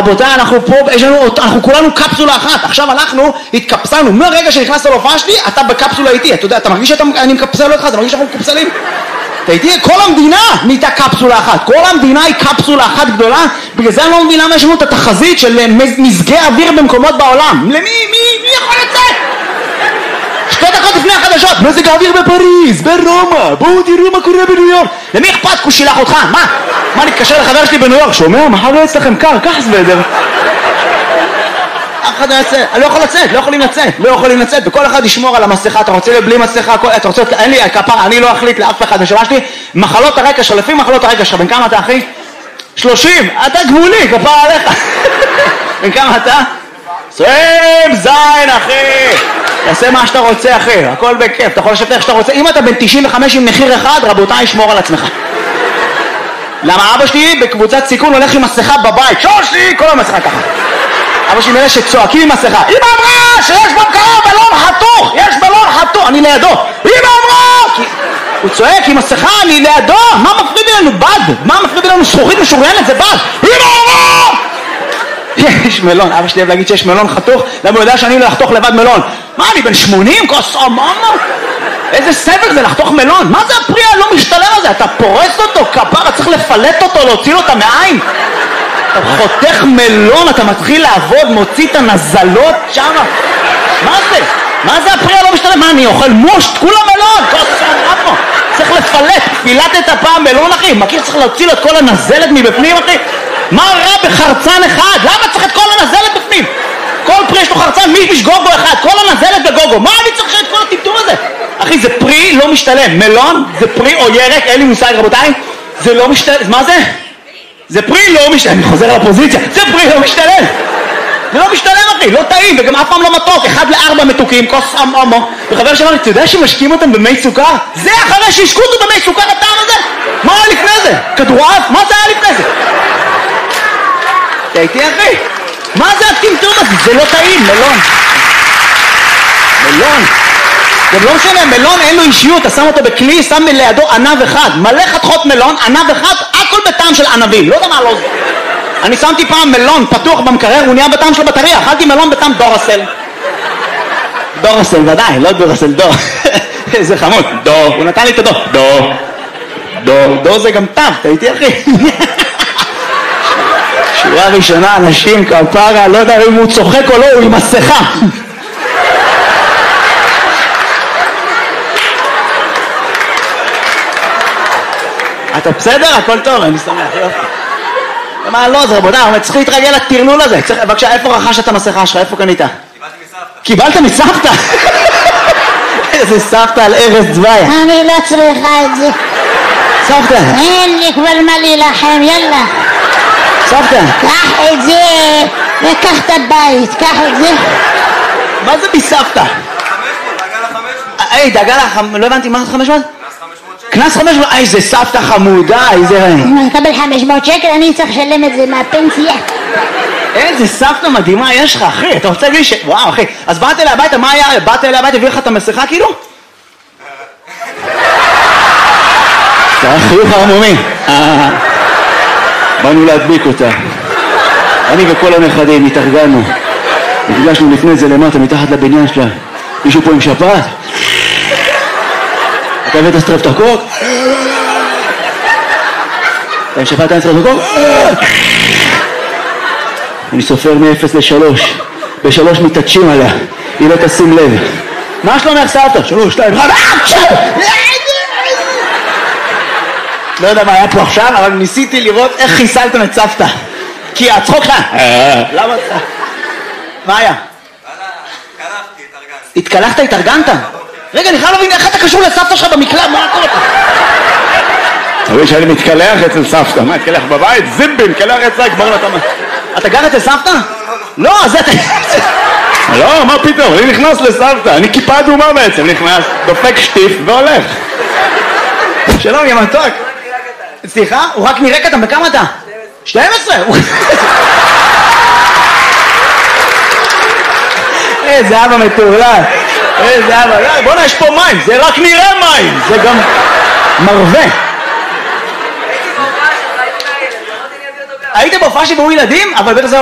רבותיי, אנחנו פה, אנחנו כולנו קפסולה אחת. עכשיו אנחנו התקפסלנו, מהרגע שנכנסת להופעה שלי, אתה בקפסולה איתי. אתה יודע, אתה מרגיש שאני מקפסל אותך, אתה מרגיש שאנחנו מקפסלים? אתה איתי? כל המדינה נהייתה קפסולה אחת. כל המדינה היא קפסולה אחת גדולה. בגלל זה אני לא מבין למה יש לנו את התחזית של מזגי אוויר במקומות בעולם. למי? מי יכול לצאת? 2 דקות לפני החדשות, מזג האוויר בפריז, ברומא, בואו תראו מה קורה בניו יורק. למי אכפת? הוא שילח אותך, מה נתקשר לחבר שלי בניו יורק, שומע, מחר לא יצא לכם קר, קח סוודר. אף אחד לא יצא, אני לא יכולים לצאת, וכל אחד ישמור על המסכה, אתה רוצה בלי מסכה, אתה רוצה, אין לי כפרה, אני לא אחליט לאף אחד, נשמה שלי, מחלות הרקע שלך, לפי מחלות הרקע שלך, בן כמה אתה אחי? 30, אתה גבולי, כפרה עליך. בן כמה אתה? 20 זין אחי. תעשה מה שאתה רוצה אחי, הכל בכיף, אתה יכול לשבת איך שאתה רוצה. אם אתה בן 95 עם מחיר אחד, רבותיי, שמור על עצמך. למה אבא שלי בקבוצת סיכון הולך עם מסכה בבית, שושי, כל המסכה ככה. אבא שלי מאלה שצועקים עם מסכה, אמא אמרה שיש בקרה בלון חתוך, יש בלון חתוך, אני לידו. אמא אמרה! הוא צועק עם מסכה, אני לידו, מה מפריד לנו בד? מה מפריד לנו זכוכית משוריינת? זה בד. אמא אמרה! יש מלון, אבא שלי אוהב להגיד שיש מלון חתוך, למה הוא יודע שאני לא לחתוך לבד מלון. מה, אני בן 80? כוס אממה? איזה סבל זה לחתוך מלון? מה זה הפרי הלא משתלם הזה? אתה פורס אותו, כפרה, צריך לפלט אותו, להוציא לו את המעיים. אתה חותך מלון, אתה מתחיל לעבוד, מוציא את הנזלות שם. מה זה? מה זה הפרי הלא משתלם? מה, אני אוכל מושט? כולה מלון, כוס אממה. צריך לפלט, פילטת הפעם מלון אחי, מכיר צריך להוציא לו את כל הנזלת מבפנים אחי? מה רע בחרצן אחד? למה צריך את כל הנזלת בפנים? כל פרי יש לו חרצן, יש גוגו אחד, כל הנזלת בגוגו. מה אני צריך את כל הטמטום הזה? אחי, זה פרי לא משתלם. מלון זה פרי או ירק, אין לי מושג רבותיי. זה לא משתלם. מה זה? זה פרי לא משתלם. אני חוזר לפוזיציה. זה פרי לא משתלם. זה לא משתלם אחי, לא טעים, וגם אף פעם לא מתוק. 1-4 מתוקים, כוס אמו. וחבר שאמר לי, אתה יודע שמשקים אותם במי סוכר? זה אחרי שהשקו אותו במי סוכר הטעם הזה? מה היה לפני זה? כדורעף? מה זה היה לפני זה? אתה איתי אחי? מה זה הטמטום הזה? זה לא טעים, מלון. זה לא משנה, מלון אין לו אישיות, אתה שם אותו בכלי, שם לידו ענב אחד, מלא חתכות מלון, ענב אחד, הכל בטעם של ענבים, לא יודע מה לא זה. אני שמתי פעם מלון פתוח במקרר, הוא נהיה בטעם של בטריה, אכלתי מלון בטעם דורסל. דורסל, ודאי, לא דורסל, דור. איזה חמוד, דור, הוא נתן לי את הדור. דור זה גם טב, אתה איתי אחי? שורה ראשונה, אנשים כפרה, לא יודע אם הוא צוחק או לא, הוא עם מסכה. אתה בסדר? הכל טוב, אני שמח, יופי. מה לא, זה רבודה, צריך להתרגל לטרלול הזה. בבקשה, איפה רכשת את המסכה שלך? איפה קנית? קיבלת מסבתא? איזה סבתא על ארז צבאי. אני לא צריכה את זה. סבתא. אין לי כבר מה להילחם, יאללה. סבתא. קח את זה, וקח את הבית, קח את זה. מה זה מסבתא? דאגה ל-500. לא הבנתי, מה זה 500? קנס 500, איזה סבתא חמודה, איזה... אם אני אקבל 500 שקל, אני צריך לשלם את זה מהפנסיה. איזה סבתא מדהימה יש לך, אחי, אתה רוצה להגיד ש... וואו, אחי, אז באת אליי הביתה, מה היה? באת אליי הביתה, הביא לך את המסכה כאילו? זה היה חיוך ערמומי. באנו להדביק אותה. אני וכל הנכדים התארגנו. נפגשנו לפני זה למטה, מתחת לבניין שלה. מישהו פה עם שפעת? אתה הבאת סטרפטוקוק? אתה עם שפעת סטרפטוקוק? אני סופר מ-0 ל-3. ב-3 מתעטשים עליה. היא לא תשים לב. מה שלומך סבתא? 3, 2, 1. לא יודע מה היה פה עכשיו, אבל ניסיתי לראות איך חיסלתם את סבתא. כי הצחוק שלה. למה? מה היה? התקלחת, התארגנת? רגע, אני חייב להבין איך אתה קשור לסבתא שלך במקלט, מה קורה פה? תראי שאני מתקלח אצל סבתא, מה, התקלח בבית? זימבי, מתקלח אצלה, כבר לא תמה. אתה גר אצל סבתא? לא, אז אתה... לא, מה פתאום, אני נכנס לסבתא, אני כיפה אדומה בעצם, נכנס, דופק שטיף והולך. שלום, יא מתוק. סליחה? הוא רק נראה קטן, בכמה אתה? 12? איזה אבא מטורלל. איזה אבא, בוא'נה, יש פה מים, זה רק נראה מים, זה גם מרווה. היית בהופעה שבאו ילדים, אבל בטח זה